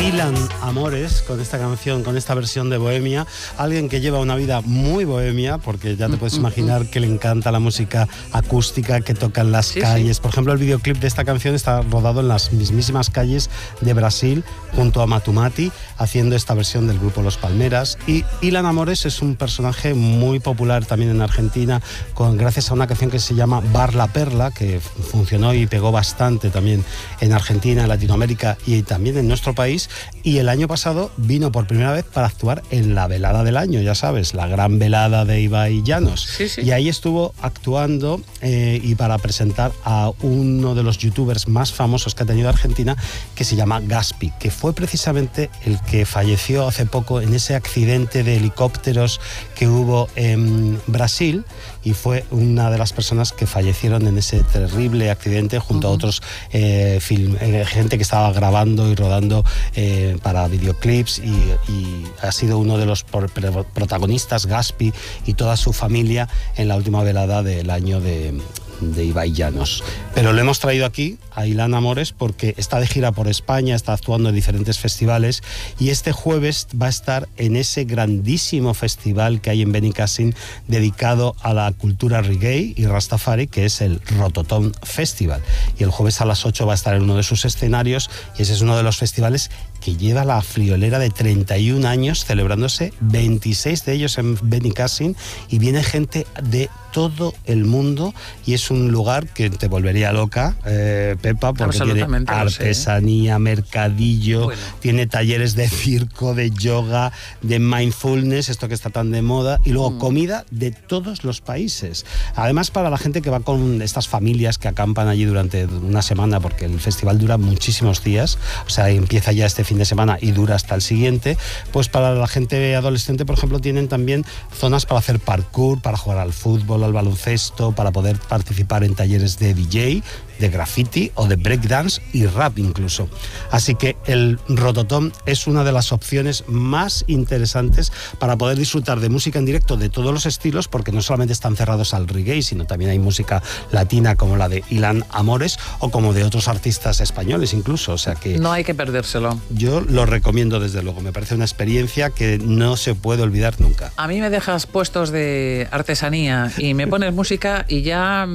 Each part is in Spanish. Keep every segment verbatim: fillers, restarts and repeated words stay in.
Ilan Amores con esta canción, con esta versión de Bohemia. Alguien que lleva una vida muy bohemia, porque ya te puedes imaginar que le encanta la música acústica, que toca en las sí, calles. Sí. Por ejemplo, el videoclip de esta canción está rodado en las mismísimas calles de Brasil, junto a Matumati, haciendo esta versión del grupo Los Palmeras. Y Ilan Amores es un personaje muy popular también en Argentina, con, gracias a una canción que se llama Bar La Perla, que funcionó y pegó bastante también en Argentina, en Latinoamérica y también en nuestro país. Y el año pasado vino por primera vez para actuar en la velada del año, ya sabes, la gran velada de Ibai Llanos. Sí, sí. Y ahí estuvo actuando eh, y para presentar a uno de los youtubers más famosos que ha tenido Argentina, que se llama Gaspi, que fue precisamente el que falleció hace poco en ese accidente de helicópteros que hubo en Brasil, y fue una de las personas que fallecieron en ese terrible accidente junto uh-huh. a otros eh, film, eh, gente que estaba grabando y rodando eh, para videoclips, y, y ha sido uno de los protagonistas, Gaspi y toda su familia, en la última velada del año de, de Ibai Llanos. Pero lo hemos traído aquí a Ilan Amores porque está de gira por España, está actuando en diferentes festivales, y este jueves va a estar en ese grandísimo festival que hay en Benicàssim dedicado a la cultura reggae y rastafari, que es el Rototom Festival, y el jueves a las ocho va a estar en uno de sus escenarios, y ese es uno de los festivales que lleva la friolera de treinta y un años, celebrándose veintiséis de ellos en Benicàssim, y viene gente de todo el mundo, y es un lugar que te volvería loca, eh, Pepa, porque tiene artesanía, sé, ¿eh? mercadillo, bueno. tiene talleres de circo, de yoga, de mindfulness, esto que está tan de moda, y luego mm. comida de todos los países. Además, para la gente que va con estas familias que acampan allí durante una semana, porque el festival dura muchísimos días, o sea, empieza ya este fin de semana y dura hasta el siguiente, pues para la gente adolescente, por ejemplo, tienen también zonas para hacer parkour, para jugar al fútbol, al baloncesto, para poder participar en talleres de D J, de graffiti o de breakdance y rap incluso. Así que el Rototom es una de las opciones más interesantes para poder disfrutar de música en directo de todos los estilos, porque no solamente están cerrados al reggae, sino también hay música latina como la de Ilan Amores o como de otros artistas españoles incluso, o sea que... No hay que perdérselo. Yo lo recomiendo desde luego, me parece una experiencia que no se puede olvidar nunca. A mí me dejas puestos de artesanía y me pones música y ya...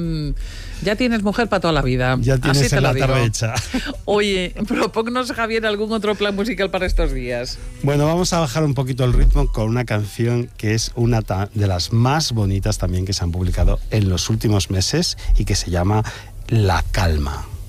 Ya tienes mujer para toda la vida. Ya tienes Así en la digo. tarde hecha. Oye, propónnos, Javier, algún otro plan musical para estos días. Bueno, vamos a bajar un poquito el ritmo con una canción que es una de las más bonitas también que se han publicado en los últimos meses y que se llama La Calma.